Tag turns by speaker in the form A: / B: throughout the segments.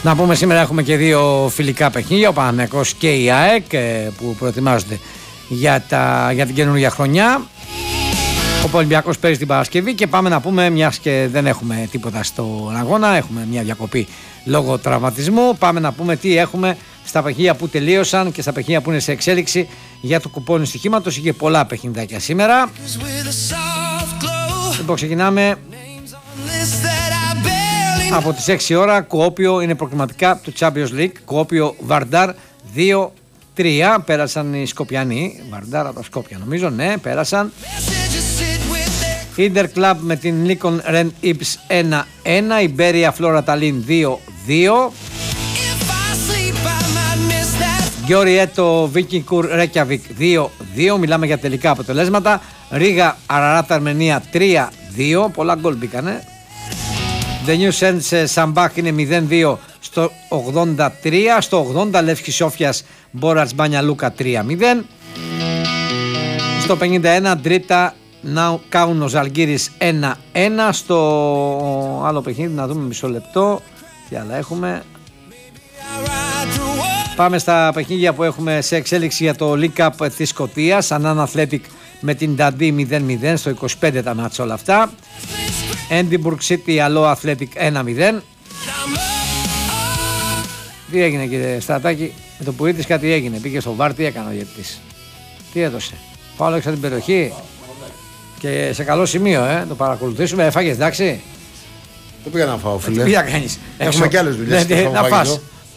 A: Να πούμε σήμερα έχουμε και δύο φιλικά παιχνίδια, ο Παναθηναϊκός και η ΑΕΚ που προετοιμάζονται για την καινούργια χρονιά. Ο Ολυμπιακός παίζει την Παρασκευή και πάμε να πούμε, μιας και δεν έχουμε τίποτα στον αγώνα, έχουμε μια διακοπή λόγω τραυματισμού, πάμε να πούμε τι έχουμε στα παιχνίδια που τελείωσαν και στα παιχνίδια που είναι σε εξέλιξη για το κουπόνι στοιχήματος. Είχε πολλά παιχνιδάκια σήμερα. Λοιπόν, ξεκινάμε από τις 6 ώρα. Κουόπιο είναι προκριματικά του Champions League. Κουόπιο Βαρντάρ 2-3. Πέρασαν οι Σκοπιανοί. Βαρντάρ από τα Σκόπια νομίζω, ναι, πέρασαν. Ίντερ Κλαμπ με την Λίκον Ρεν Ιπς 1-1. Ιμπέρια Φλόρα Ταλίν 2-2. Γκιόριέτο Βίκινγκουρ Ρέκιαβικ 2-2. Μιλάμε για τελικά αποτελέσματα. Ρίγα Αραράτα Αρμενία 3-2. Πολλά γκολ μπήκανε. The New Sense Σαμπάχ είναι 0-2 στο 83. Στο 80 Λεύσκη Σόφιας Μπόρατς Μπάνια Λούκα 3-0. Στο 51 Ντρίτα Κάουνο Ζαλγκύρης 1-1. Στο άλλο παιχνίδι να δούμε μισό λεπτό. Τι άλλα έχουμε. Πάμε στα παιχνίδια που έχουμε σε εξέλιξη για το League Cup της Σκωτίας. Ανάν Athletic με την Dundee 0-0. Στο 25 τα μάτς όλα αυτά. Edinburgh City Allo Athletic 1-0. Τι έγινε κύριε Στρατάκη? Με το που ήρθες κάτι έγινε. Πήγε στο βάρ, τι έκανε ο διαιτητής? Τι έδωσε? Πάω έξω την περιοχή. Και σε καλό σημείο, το παρακολουθήσουμε. Έφαγες, εντάξει?
B: Δεν πήγα να φάω, φίλε.
A: Τι πήγα να κάνεις?
B: Έχουμε και άλλες δουλειές.
A: Να φας.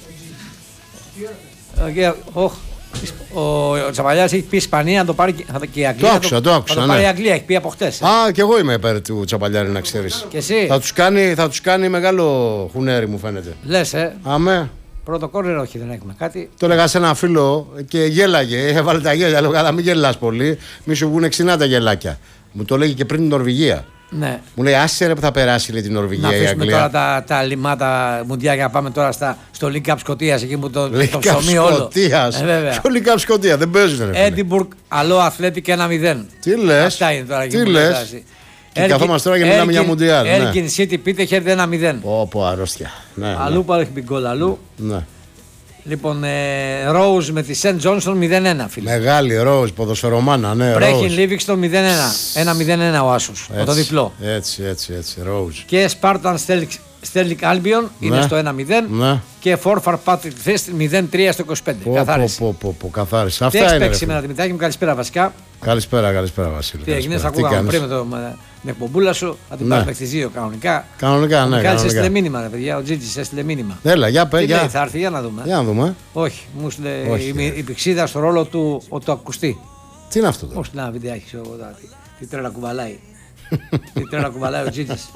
A: Ο Τσαπαλιάς έχει πει Ισπανία να το πάρει και η Αγγλία.
B: Το άκουσα.
A: Θα το πάρει η Αγγλία, έχει πει από χτες.
B: Α, και εγώ είμαι υπέρ του Τσαπαλιάρη, να ξέρεις.
A: Και εσύ?
B: Θα τους κάνει μεγάλο χουνέρι, μου φαίνεται.
A: Λες,
B: Αμέ.
A: Πρώτο κόρνερ, όχι, δεν έχουμε κάτι.
B: Το έλεγα σε ένα φίλο και γέλαγε. Έβαλε τα γέλια. Λέω, καλά, μην γελάς πολύ. Μη σου βγουν 60 τα γελάκια. Μου το λέγει και πριν την Νορβηγία.
A: Ναι.
B: Μου λέει, άσε ρε που θα περάσει, λέει, την Νορβηγία.
A: Να
B: η
A: αφήσουμε
B: Αγγλία.
A: τώρα τα λιμάτα μουντιάκια, πάμε τώρα στο League Cup Σκωτίας, εκεί που το ψωμί όλο.
B: Ποιο League Cup Σκωτία, δεν παίζουν.
A: Edinburgh Allo Athletic 1-0.
B: Τι λες?
A: Αυτά είναι τώρα.
B: Τι λες? Και καθόμαστε τώρα και μιλάμε για Μουντιάλ.
A: Elgin City Peterhead 1-0.
B: Πω, αρρώστια.
A: Αλλού που έχει μπει γκολ αλλού.
B: Ναι.
A: Λοιπόν, Rose με τη St. Johnstone 0-1, φίλε.
B: Μεγάλη Rose, ποδοσφαιρομάνα, ναι.
A: Brέχιν Livingston 1-0-1 ο Άσος, το διπλό.
B: Έτσι, Rose.
A: Και Spartan Sterling Albion είναι στο 1-0.
B: Ναι.
A: Και Forfar Patrick Thest 0-3 στο 25. Καθάρισε.
B: Καθάρισε.
A: Τι
B: Αυτά
A: έχεις
B: είναι.
A: παίξει σήμερα, Δημητράκη μου, καλησπέρα βασικά.
B: Καλησπέρα, Βασίλη.
A: Τι έγινε, θα ακούγαμε πριν με την εκπομπούλα σου, θα την πάρει μέχρι τις 2 κανονικά.
B: Κανονικά, ναι.
A: Κάλεσε, έστειλε μήνυμα, ρε παιδιά. Ο Τζίτζης έστειλε μήνυμα.
B: Έλα, για πέ,
A: λέει, θα έρθει, για να δούμε.
B: Για να δούμε.
A: Όχι, μου έστειλε η πηξίδα στο ρόλο του το ακουστή.
B: Τι είναι αυτό?
A: Μου έστειλε ένα βιντεάκι, ξέρω εγώ, τι τρέλα κουβαλάει. Τι τρέλα κουβαλάει ο Τζίτζης.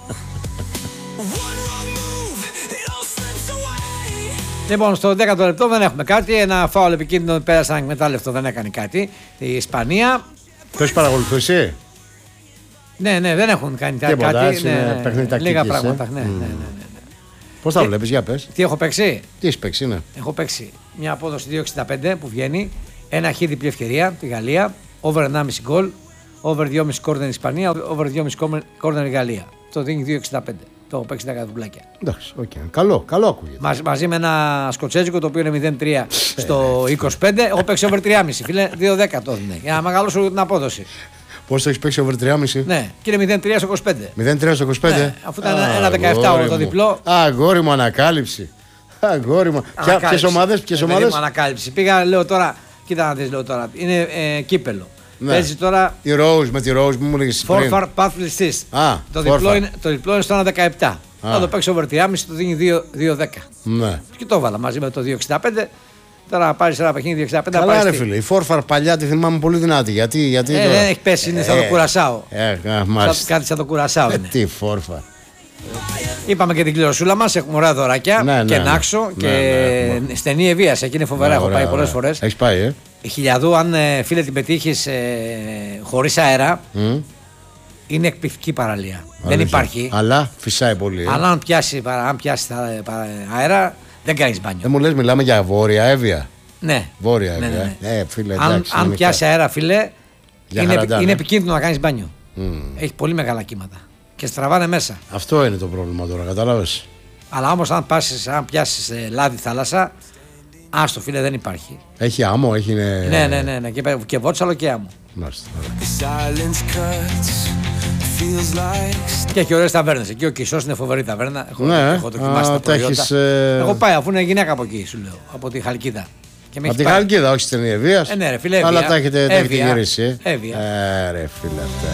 A: Λοιπόν, στο 10ο λεπτό δεν έχουμε κάτι. Ένα φάουλ επικίνδυνο πέρασε ανεκμετάλλευτο, δεν έκανε κάτι. Η Ισπανία.
B: Το έχει παρακολουθήσει?
A: Ναι, δεν έχουν κάνει
B: τίποτα,
A: κάτι.
B: Έτσι,
A: λίγα πράγματα. Ναι.
B: Πώς τα βλέπεις, για πες.
A: Τι έχω παίξει?
B: Τι έχεις παίξει, ναι.
A: Έχω παίξει μια απόδοση 2,65 που βγαίνει. Ένα χ διπλή ευκαιρία, τη Γαλλία. Over 1,5 γκολ. Over 2,5 κόρνερ Ισπανία. Over 2,5 κόρνερ Γαλλία. Το δίνει 2,65. Το έχω παίξει 10 δουμπλάκια.
B: Εντάξει, okay. Καλό ακούγεται.
A: Μαζί με ένα σκοτσέζικο το οποίο είναι 0,3 στο 25. Έχω παίξει over 3,5. Φίλε, 2,10 το δίνει. Για να μεγαλώσω την απόδοση.
B: Πώς το έχεις παίξει over 3,5?
A: Ναι, και είναι 0,3 στο 25.
B: 0,3 στο 25.
A: Ναι, αφού ήταν ένα 17 το διπλό.
B: Αγόρι μου, ανακάλυψη. Αγόρι μου. Ποιες ομάδες?
A: Ανακάλυψη. Πήγα, λέω τώρα, κοίτα να δεις, λέω τώρα. Είναι κύπελο.
B: Ναι.
A: Παίζει τώρα.
B: Η Rose με τη Rose μου έλεγες πριν.
A: Forfar Pathlistis. Το διπλό είναι στο 1,17. Θα το παίξει over 3,5, το δίνει 2,10.
B: Ναι.
A: Και το έβαλα μαζί με το 2,65. Τώρα να πάρει ένα παιχνίδι 2,65.
B: Καλά, ρε φίλε. Η Forfar παλιά τη θυμάμαι πολύ δυνατή. Γιατί
A: δεν έχει πέσει, είναι σαν το Κουρασάο. Κάτι σαν το Κουρασάο είναι.
B: Τι Forfar.
A: Είπαμε και την κληροσούλα μας, έχουμε ωραία δωράκια και Νάξο και στενή ευβίαση. Εκεί είναι φοβερά, έχω πάει πολλές φορές.
B: Έχεις πάει,
A: Χιλιαδού, αν φίλε την πετύχεις χωρίς αέρα, είναι εκπληκτική παραλία. Δεν υπάρχει.
B: Αλλά φυσάει πολύ.
A: Αλλά αν πιάσει αέρα, δεν κάνεις μπάνιο.
B: Δεν μου λες, μιλάμε για Βόρεια Εύβοια.
A: Ναι.
B: Βόρεια Εύβοια. Φίλε,
A: αν πιάσει αέρα, φίλε, είναι επικίνδυνο να κάνεις μπάνιο. Έχει πολύ μεγάλα κύματα. Και στραβάνε μέσα.
B: Αυτό είναι το πρόβλημα τώρα, κατάλαβες.
A: Αλλά όμως αν πιάσεις λάδι θάλασσα, άστο φίλε, δεν υπάρχει.
B: Έχει άμμο, έχει.
A: Ναι. Και βότσαλο και άμμο.
B: Μάλιστα.
A: Και έχει ωραίες ταβέρνες. Εκεί ο Κισός είναι φοβερή ταβέρνα. Έχω δοκιμάσει τα προϊόντα. Έχω πάει, αφού είναι γυναίκα από εκεί, σου λέω. Από τη Χαλκίδα.
B: Από τη Χαλκίδα, όχι στην Ευβία.
A: Ναι, ρε φίλε.
B: Αλλά τα έχετε γυρίσει.
A: Εύβοια.
B: Ρε φίλε, αυτά.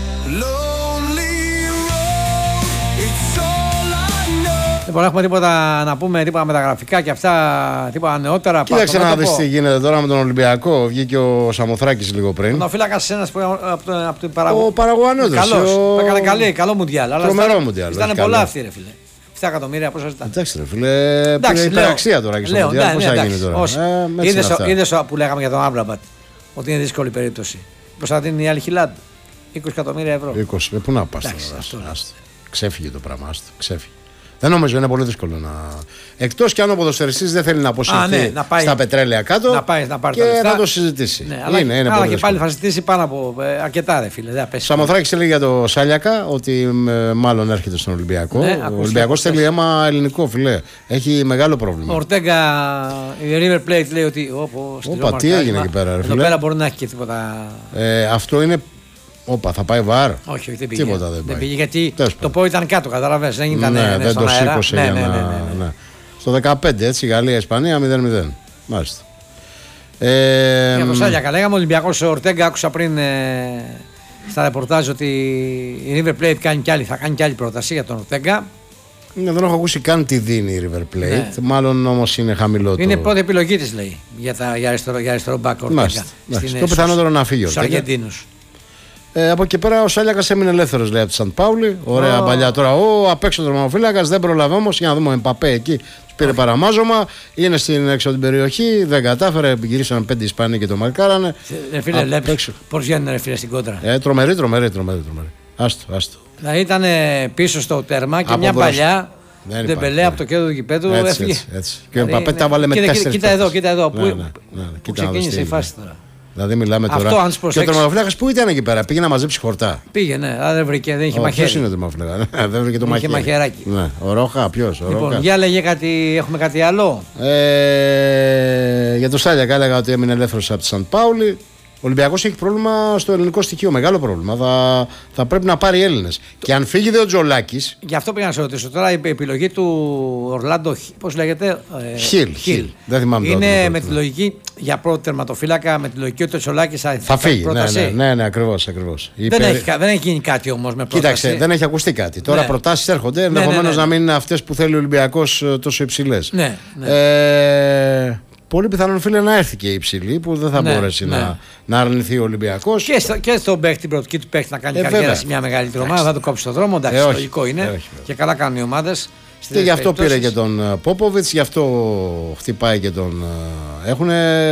A: Λοιπόν, έχουμε τίποτα να πούμε, τίποτα μεταγραφικά και αυτά, τίποτα νεότερα.
B: Κοίταξε να δεις τι γίνεται τώρα με τον Ολυμπιακό. Βγήκε ο Σαμοθράκης λίγο πριν.
A: Ο φύλακας ένας από την Παραγωγή.
B: Ο Παραγωγανός.
A: Έκανε καλό μουντιάλ.
B: Τρομερό μουντιάλ.
A: Ήταν πολλά αυτοί, ρε φίλε. 7 εκατομμύρια, πόσα ήταν.
B: Εντάξει, ρε φίλε. Πήρε υπεραξία τώρα και στο μουντιάλ. Πώς θα γίνει τώρα.
A: Είδες που λέγαμε για τον Άμπραμπατ, ότι είναι δύσκολη περίπτωση. Πώς θα δίνει η Αλ Χιλάλ 20 εκατομμύρια ευρώ.
B: 20, πού να πας τώρα. Ξέφυγε το πράγμα. Ξέφυγε. Δεν νομίζω, είναι πολύ δύσκολο να. Εκτός κι αν ο ποδοσφαιριστής δεν θέλει να αποσυρθεί στα πετρέλαια κάτω
A: να πάρει
B: και να το συζητήσει.
A: Ναι,
B: είναι
A: αλλά
B: πολύ
A: και πάλι θα ζητήσει πάνω από αρκετά, ρε φίλε.
B: Σαμοθράκης έλεγε για το Σάλιακα ότι μάλλον έρχεται στον Ολυμπιακό.
A: Ναι,
B: ο Ολυμπιακός θέλει αίμα ελληνικό, φιλέ. Έχει μεγάλο πρόβλημα.
A: Ο Ορτέγκα, η River Plate λέει ότι.
B: Όπα, τι έγινε εκεί πέρα, ρε φίλε.
A: Εδώ πέρα μπορεί να έχει και τίποτα.
B: Αυτό είναι. Όπα, θα πάει βαρ.
A: Όχι, δεν πήγε.
B: Τίποτα δεν
A: πήγε γιατί το πόδι ήταν κάτω, καταλαβαίνεις. Δεν ήταν.
B: Δεν το σήκωσε για να. Στο 15, έτσι, Γαλλία-Ισπανία 0-0. Μάλιστα.
A: Για το Σάλιακα λέγαμε, ο Ολυμπιακός Ορτέγκα, άκουσα πριν στα ρεπορτάζ ότι η River Plate θα κάνει κι άλλη πρόταση για τον Ορτέγκα.
B: Δεν έχω ακούσει καν τι δίνει η River Plate. Μάλλον όμως είναι χαμηλό.
A: Είναι πρώτη επιλογή της, λέει, για αριστερό μπακ Ορτέγκα.
B: Το πιθανότερο να φύγει ο
A: Ορτέγκα. Στους Αργεντίνους.
B: Από εκεί πέρα ο Σάλιακας έμεινε ελεύθερος, λέει, από τη Σαν Πάουλη. Ωραία παλιά τώρα. Απ' έξω τροματοφύλακας, δεν προλαβαίνει όμως. Για να δούμε, ο Εμπαπέ εκεί του πήρε παραμάζωμα. Είναι στην έξω από την περιοχή, δεν κατάφερε. Γυρίσαν 5 Ισπανοί και το μαρκάρανε.
A: Φίλε, πώς βγαίνουν, ρε φίλε, στην κόντρα.
B: Τρομερή. Άστο.
A: Δηλαδή ήταν πίσω στο τέρμα και μια παλιά. Δεν πελέ από το κέντρο του γηπέδου.
B: Έτσι. Και ο Εμπαπέ τα βάλε με 4.
A: Κοίτα εδώ. Πού ξεκίνησε η φάση τώρα.
B: Δηλαδή μιλάμε τώρα. Και ο τερματοφύλακας που ήταν εκεί πέρα, πήγε να μαζέψει χορτά.
A: Πήγαινε, αλλά δεν βρήκε, δεν είχε μαχαίρι.
B: Ποιος είναι ο τερματοφύλακας, δεν βρήκε το μαχαίρι.
A: Είχε μαχαιράκι.
B: Ναι, ο Ρόχα, ποιος.
A: Λοιπόν, για λέγε κάτι, έχουμε κάτι άλλο.
B: Για το Σάλιακα έλεγα ότι έμεινε ελεύθερος από τη Σαν Πάουλη. Ο Ολυμπιακός έχει πρόβλημα στο ελληνικό στοιχείο, μεγάλο πρόβλημα. Θα πρέπει να πάρει Έλληνες. Και αν φύγει ο Τζολάκης.
A: Γι' αυτό πήγα να σε ρωτήσω τώρα, η επιλογή του Ορλάντο, πώς λέγεται.
B: Χιλ. Δεν θυμάμαι.
A: Είναι με τη λογική για πρώτο τερματοφύλακα, με τη λογική ότι ο Τζολάκης θα
B: φύγει. Ναι, ακριβώς.
A: Δεν έχει γίνει κάτι όμως με πρόταση.
B: Κοίταξε, δεν έχει ακουστεί κάτι. Τώρα προτάσεις έρχονται, ενδεχομένως να μην είναι αυτές που θέλει ο Ολυμπιακός τόσο υψηλές. Πολύ πιθανόν, φίλε, να έρθει και η υψηλή που δεν θα μπορέσει να αρνηθεί ο Ολυμπιακός.
A: Και στον παίχτη, την προοπτική του παίχτη να κάνει καριέρα σε μια μεγαλύτερη ομάδα, θα το κόψει στον δρόμο. Εντάξει, λογικό είναι. Και καλά κάνουν οι ομάδες.
B: Και γι' αυτό πήρε και τον Πόποβιτς, γι' αυτό χτυπάει και τον. Έχουν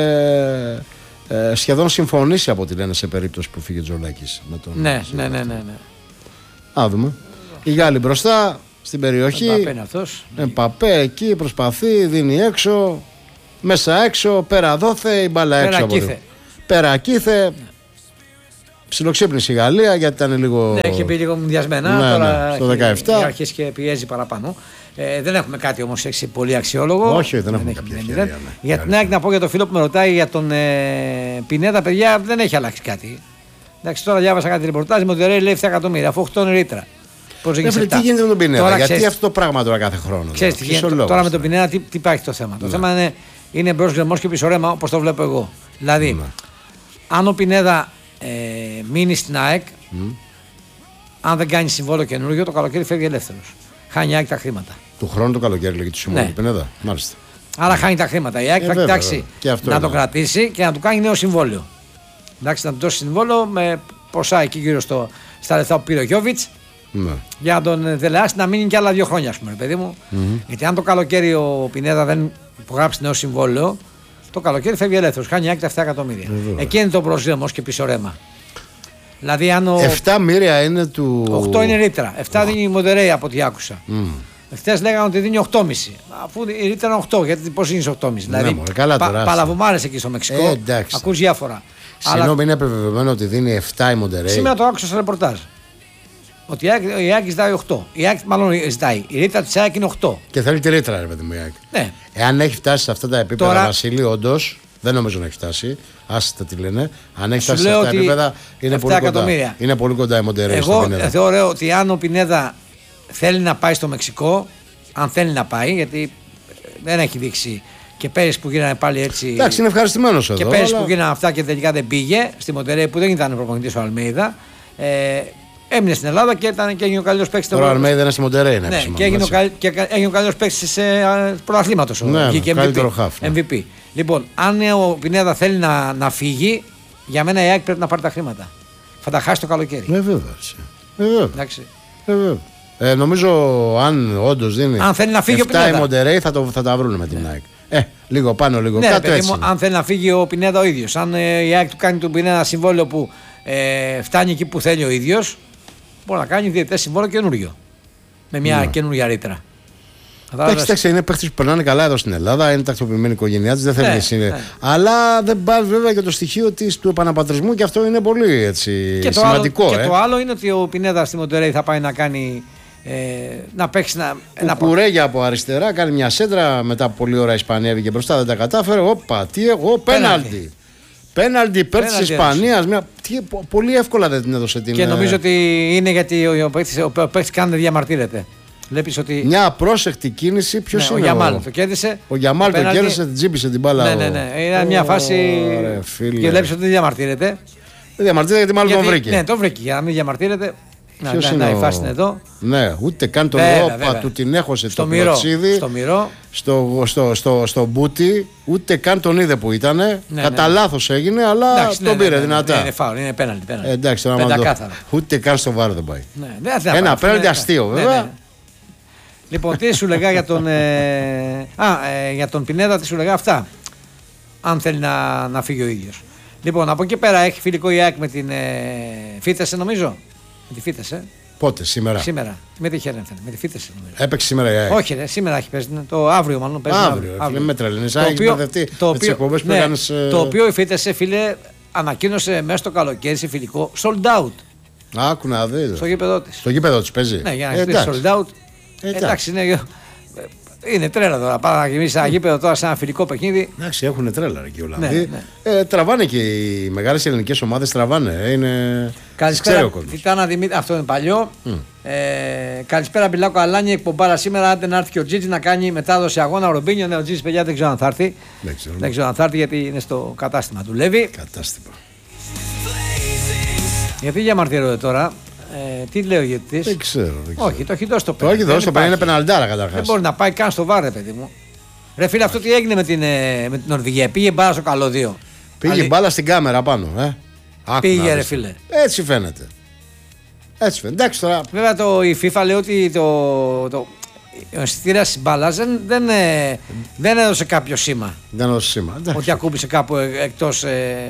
B: σχεδόν συμφωνήσει από ό,τι λένε σε περίπτωση που φύγει ο Τζολάκης.
A: Ναι.
B: Α δούμε. Οι Γάλλοι μπροστά στην περιοχή. Εμπαπέ εκεί προσπαθεί, δίνει έξω. Μέσα έξω, πέρα δόθε, η μπάλα έξω. Πέρα κήθε. Ψιλοξύπνησε η Γαλλία γιατί ήταν λίγο.
A: Ναι, είχε πει λίγο μουδιασμένα. Τώρα
B: στο 17.
A: Αρχίσει και πιέζει παραπάνω. Δεν έχουμε κάτι όμως έτσι πολύ αξιόλογο.
B: Όχι, δεν έχουμε κάποια ευκαιρία.
A: Για την ΑΕΚ να πω για το φίλο που με ρωτάει για τον Πινέδα, παιδιά, δεν έχει αλλάξει κάτι. Εντάξει, τώρα διάβασα κάτι ρεπορτάζ με ότι λέει 7 εκατομμύρια, αφού 8 είναι ρήτρα.
B: Τι γίνεται με τον Πινέδα, γιατί αυτό το πράγμα τώρα κάθε χρόνο.
A: Ξέρεις τι γίνεται τώρα με τον Πινέδα, τι υπάρχει το θέμα. Το θέμα είναι μπρος γκρεμός και πίσω ρέμα, όπως το βλέπω εγώ. Δηλαδή, αν ο Πινέδα μείνει στην ΑΕΚ, αν δεν κάνει συμβόλαιο καινούργιο, το καλοκαίρι φεύγει ελεύθερος. Χάνει η ΑΕΚ τα χρήματα.
B: Του χρόνου το καλοκαίρι λέγει του συμβόλαιο του Πινέδα. Μάλιστα.
A: Άρα χάνει τα χρήματα. Η ΑΕΚ θα κοιτάξει να το κρατήσει και να του κάνει νέο συμβόλαιο. Εντάξει, να του δώσει συμβόλαιο με ποσά εκεί γύρω στα λεφτά που πήρε ο Γιώβιτς. Για να τον δελεάσει να μείνει και άλλα 2 χρόνια, ας πούμε, παιδί μου. Γιατί αν το καλοκαίρι ο Πινέδα δεν υπογράψει νέο συμβόλαιο, το καλοκαίρι φεύγει ελεύθερος. Χάνει η ΑΕΚ τα 7 εκατομμύρια. Εκεί είναι το προσδέμος και πίσω ρέμα. Δηλαδή, αν
B: 7 μοίρια είναι του.
A: 8 είναι ρήτρα. 7 δίνει η Μοντερέι από ό,τι άκουσα. Χθες λέγανε ότι δίνει 8,5. Αφού η ρήτρα είναι 8, γιατί πώς είναι 8,5. Δηλαδή, παλαβομάρες εκεί στο Μεξικό. Ακούς διάφορα.
B: Συγγνώμη, είναι επιβεβαιωμένο ότι δίνει 7 η Μοντερέι.
A: Σήμερα το άκουσα στο ρεπορτάζ. Ότι η ΑΕΚ ζητάει 8. Η ΑΕΚ μάλλον ζητάει. Η ρήτρα της ΑΕΚ είναι 8.
B: Και θέλει τη ρήτρα, ρε παιδί μου, η ΑΕΚ.
A: Ναι.
B: Εάν έχει φτάσει σε αυτά τα επίπεδα,
A: τώρα,
B: Βασίλη, όντως, δεν νομίζω να έχει φτάσει. Άστα τι λένε. Αν έχει φτάσει σε αυτά τα επίπεδα, είναι πολύ κοντά. Είναι πολύ κοντά η Μοντερέι.
A: Εγώ θεωρώ ότι αν ο Πινέδα θέλει να πάει στο Μεξικό, αν θέλει να πάει, γιατί δεν έχει δείξει. Και πέρυσι που γίνανε πάλι έτσι.
B: Εντάξει, είναι ευχαριστημένος εδώ.
A: Και πέρυσι που γίνανε αυτά και τελικά δεν πήγε στη Μοντερέι που δεν ήταν προπονητής ο Αλμέιδα. Έμεινε στην Ελλάδα και έγινε ο καλύτερος παίκτης.
B: Τώρα ο Αλμέιδα είναι στη Μοντερέι.
A: Ναι, και έγινε ο καλύτερος παίκτης της πρωταθλήματος.
B: Ναι, καλύτερο χαφ.
A: MVP. Λοιπόν, αν ο Πινέδα θέλει να φύγει, για μένα η ΑΕΚ πρέπει να πάρει τα χρήματα. Θα τα χάσει το καλοκαίρι.
B: Βέβαια. Νομίζω αν όντως δίνει.
A: Αν θέλει να φύγει
B: 7
A: ο Πινέδα.
B: η Μοντερέι θα τα βρουν με την ΑΕΚ. Λίγο πάνω, λίγο κάτω. Έτσι.
A: Αν θέλει να φύγει ο Πινέδα ο ίδιος. Αν η ΑΕΚ του κάνει τον Πινέδα ένα συμβόλαιο που φτάνει εκεί που θέλει ο ίδιος, μπορεί να κάνει διαιτητές συμβόλαιο καινούριο. Με μια καινούρια ρήτρα.
B: Εντάξει, είναι παίχτες που περνάνε καλά εδώ στην Ελλάδα, είναι τακτοποιημένη η οικογένειά της, δεν θέλει να Αλλά δεν πάει βέβαια και το στοιχείο του επαναπατρισμού και αυτό είναι πολύ έτσι, σημαντικό.
A: Και το άλλο είναι ότι ο Πινέδα στη Μοντερέι θα πάει να κάνει. Να παίξει ένα
B: Κουρέγια από αριστερά, κάνει μια σέντρα. Μετά από πολλή ώρα η Ισπανία έβγαινε μπροστά, δεν τα κατάφερε. Όπα, τι εγώ, πέναλτι. Πέναλτι υπέρ της Ισπανίας. Πολύ εύκολα δεν την έδωσε την.
A: Και νομίζω ότι είναι γιατί ο παίκτης καν δεν διαμαρτύρεται. Βλέπεις ότι.
B: Μια απρόσεκτη κίνηση. Ποιος είναι?
A: Ο Γιαμάλ το κέρδισε.
B: Ο Γιαμάλ το κέρδισε, την τσίπησε την μπάλα.
A: Ναι. Ήταν μια φάση. Και βλέπεις ότι δεν διαμαρτύρεται.
B: Δεν διαμαρτύρεται γιατί μάλλον τον βρήκε.
A: Ναι, τον βρήκε. Για να μην διαμαρτύρεται.
B: Ποιος
A: είναι η φάση είναι εδώ.
B: Ναι, ούτε καν τον όπα του την έχωσε στο Πιλοξίδι.
A: Στο Μυρό.
B: Στο Μπούτι. Ούτε καν τον είδε που ήταν. Κατά λάθος έγινε, αλλά τον πήρε δυνατά.
A: Είναι φάουλ, είναι πέναλτι.
B: Εντάξει, τώρα ούτε καν στο βάρο δεν πάει. Ένα πέναλτι αστείο, βέβαια.
A: Λοιπόν, τι σου λέγα για τον. Για τον Πινέδα, τι σου λέγα αυτά. Αν θέλει να φύγει ο ίδιος. Λοιπόν, από εκεί πέρα έχει φιλικό η ΑΕΚ με την Φίτεσε, νομίζω. Με τη Φίτεσε.
B: Πότε, σήμερα.
A: Με τη Χέρενφεν, με τη Φίτεσε νομίζω.
B: Έπαιξε σήμερα η ΑΕΚ.
A: Όχι, σήμερα έχει παίζει. Το αύριο μάλλον παίζει.
B: Αύριο. Με τρελαίνεις. Έχεις μπερδευτεί με τις εκπομπές που έκανες.
A: Το οποίο η Φίτεσε, φίλε, ανακοίνωσε μέσα στο καλοκαίρι σε φιλικό sold out.
B: Άκου να δεις.
A: Στο γήπεδο της.
B: Στο γήπεδο της παίζει.
A: Ναι, για να έχει sold out. Εντάξει, είναι τρέλα τώρα. Πάρα να γεμίσει ένα γήπεδο τώρα σε ένα φιλικό παιχνίδι.
B: Εντάξει, έχουν τρέλα εκεί οι Ολλανδοί. Τραβάνε και οι μεγάλες ελληνικές ομάδες τραβάνε. Είναι.
A: Καλησπέρα. Τιτάνα Δημήτρη, αυτό είναι παλιό. Καλησπέρα, Μπιλάκο Αλάνη. Εκπομπάρα σήμερα. Άντε να έρθει και ο Τζίτζι να κάνει μετάδοση αγώνα. Ο Ρομπίνιο, ναι, ο Τζίτζι, παιδιά, δεν ξέρω αν θα έρθει. Δεν ξέρω αν θα έρθει γιατί είναι στο κατάστημα. Δουλεύει.
B: Κατάστημα.
A: Γιατί διαμαρτύρονται τώρα. Τι λέει ο γετής?
B: Δεν ξέρω.
A: Όχι, το έχει δώσει το
B: πέναλτι. Το έχει δώσει, είναι πεναλντάρα καταρχάς.
A: Δεν μπορεί να πάει καν στο βάρ, παιδί μου. Ρε φίλε, αυτό τι έγινε με την Νορβηγία? Πήγε μπάλα στο καλώδιο.
B: Πήγε μπάλα στην κάμερα πάνω,
A: Πήγε, ρε φίλε.
B: Έτσι φαίνεται. Εντάξει τώρα.
A: Βέβαια η FIFA λέει ότι ο αισθητήρας της μπάλας δεν έδωσε κάποιο σήμα.
B: Δεν έδωσε σήμα.
A: Ότι ακούμπησε κάπου εκτός.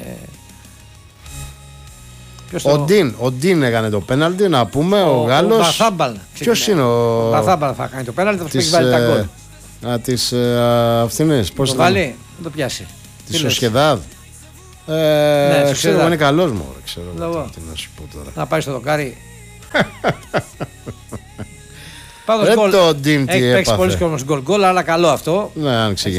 B: Ο Ντίν έκανε το πέναλτι, να πούμε, ο Γάλλος.
A: Ο Μπαθάμπαλ.
B: Ποιος είναι ο
A: Μπαθάμπαλ θα κάνει το πέναλτι, θα έχει βάλει τα γκολ.
B: Της αυτινής, πώς
A: το βάλει, δεν το πιάσει.
B: Τη Σοσιεδάδ. Ναι, ξέρω, είναι καλός μου. Ξέρω τι να σου πω τώρα.
A: Να πάει στο δοκάρι.
B: Πάντως γκολ.
A: Έχει παίξει πολλούς κόσμος γκολ, αλλά καλό αυτό.
B: Ναι, αν